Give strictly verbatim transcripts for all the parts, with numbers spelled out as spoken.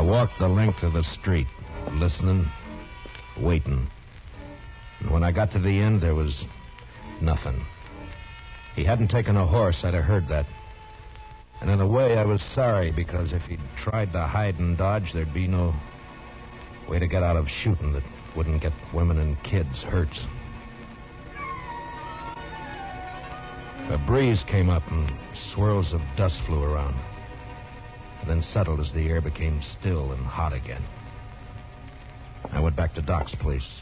walked the length of the street, listening, waiting. And when I got to the end, there was nothing. He hadn't taken a horse, I'd have heard that. And in a way, I was sorry, because if he'd tried to hide and dodge, there'd be no way to get out of shooting that wouldn't get women and kids hurt. A breeze came up and swirls of dust flew around, and then settled as the air became still and hot again. I went back to Doc's place.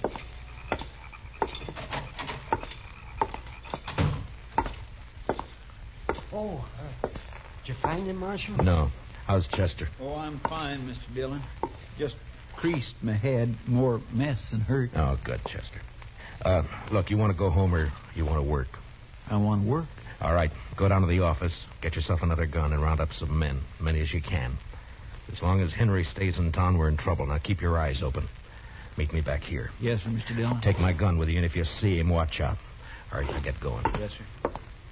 Oh, uh, did you find him, Marshal? No. How's Chester? Oh, I'm fine, Mister Dillon. Just creased my head. More mess than hurt. Oh, good, Chester. Uh, look, you want to go home or you want to work? I want to work. All right, go down to the office, get yourself another gun, and round up some men, many as you can. As long as Henry stays in town, we're in trouble. Now, keep your eyes open. Meet me back here. Yes, sir, Mister Dillon. Take my gun with you, and if you see him, watch out. All right, now get going. Yes, sir.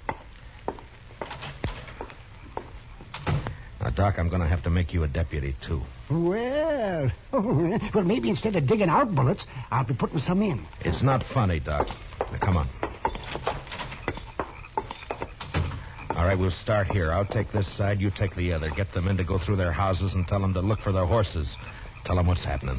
Now, Doc, I'm going to have to make you a deputy, too. Well, well, maybe instead of digging out bullets, I'll be putting some in. It's not funny, Doc. Now, come on. All right, we'll start here. I'll take this side, you take the other. Get the men to go through their houses and tell them to look for their horses. Tell them what's happening.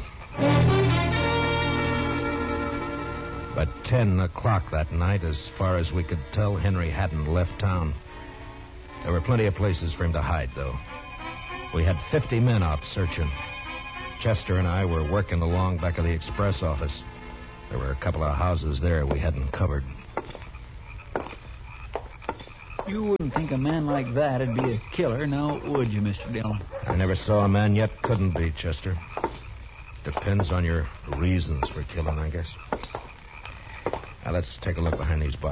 By ten o'clock that night, as far as we could tell, Henry hadn't left town. There were plenty of places for him to hide, though. We had fifty men out searching. Chester and I were working along back of the express office. There were a couple of houses there we hadn't covered. You wouldn't think a man like that would be a killer, now would you, Mister Dillon? I never saw a man yet couldn't be, Chester. Depends on your reasons for killing, I guess. Now, let's take a look behind these boxes.